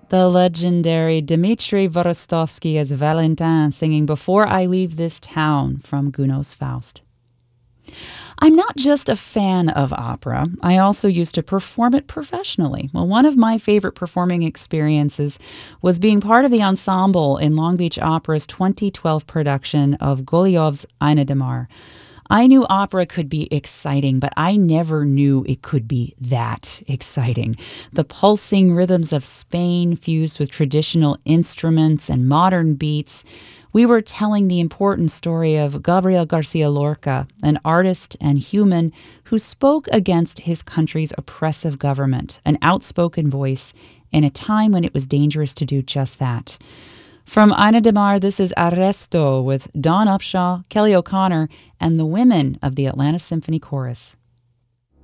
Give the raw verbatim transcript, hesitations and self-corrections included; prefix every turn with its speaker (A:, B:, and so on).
A: The legendary Dmitri Vorostovsky as Valentin singing Before I Leave This Town from Gounod's Faust. I'm not just a fan of opera. I also used to perform it professionally. Well, one of my favorite performing experiences was being part of the ensemble in Long Beach Opera's twenty twelve production of Golijov's Aina Damar. I knew opera could be exciting, but I never knew it could be that exciting. The pulsing rhythms of Spain fused with traditional instruments and modern beats. We were telling the important story of Gabriel Garcia Lorca, an artist and human who spoke against his country's oppressive government, an outspoken voice in a time when it was dangerous to do just that. From Aina Damar, this is Arresto with Dawn Upshaw, Kelly O'Connor, and the women of the Atlanta Symphony Chorus.